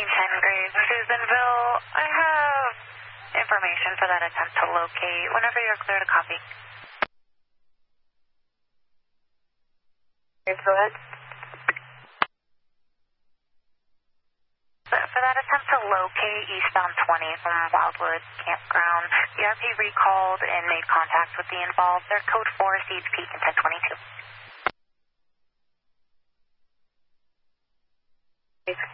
Graves, Susanville. I have information for that attempt to locate whenever you're clear to copy. Go ahead. For that attempt to locate eastbound 20 from Wildwood Campground, the RP recalled and made contact with the involved. Their code 4 Siege Peak in 1022.